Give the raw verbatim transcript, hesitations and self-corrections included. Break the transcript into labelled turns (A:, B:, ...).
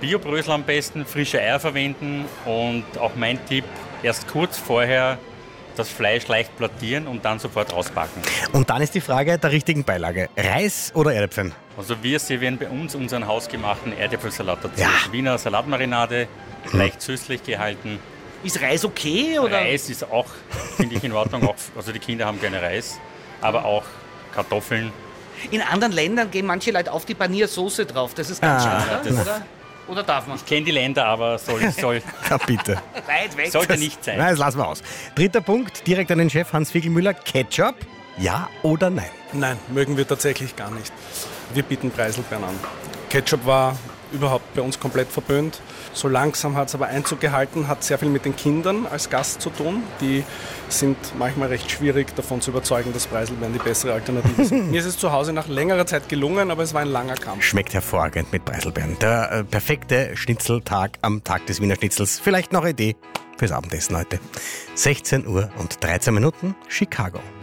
A: Bio-Brösel am besten, frische Eier verwenden und auch mein Tipp, erst kurz vorher das Fleisch leicht plattieren und dann sofort rausbacken.
B: Und dann ist die Frage der richtigen Beilage. Reis oder Erdäpfel?
A: Also wir servieren bei uns unseren hausgemachten Erdäpfelsalat dazu.
B: Ja.
A: Wiener Salatmarinade, leicht süßlich gehalten.
C: Ist Reis okay? Oder?
A: Reis ist auch, finde ich, in Ordnung. Auch, also die Kinder haben gerne Reis, aber auch Kartoffeln.
C: In anderen Ländern gehen manche Leute auf die Paniersoße drauf. Das ist ganz
B: Ah,
C: schade,
A: das-
C: oder? Oder darf man?
A: Ich kenne die Länder, aber soll, soll,
B: Ja, bitte.
C: Weit weg.
A: sollte nicht sein.
B: Nein, das lassen wir aus. Dritter Punkt, direkt an den Chef Hans Fickelmüller. Ketchup, ja oder nein?
D: Nein, mögen wir tatsächlich gar nicht. Wir bieten Preiselbeeren an. Ketchup war überhaupt bei uns komplett verböhnt. So langsam hat es aber Einzug gehalten, hat sehr viel mit den Kindern als Gast zu tun. Die sind manchmal recht schwierig davon zu überzeugen, dass Preiselbeeren die bessere Alternative sind. Mir ist es zu Hause nach längerer Zeit gelungen, aber es war ein langer Kampf.
B: Schmeckt hervorragend mit Preiselbeeren. Der äh, perfekte Schnitzeltag am Tag des Wiener Schnitzels. Vielleicht noch eine Idee fürs Abendessen heute. sechzehn Uhr und dreizehn Minuten, Chicago.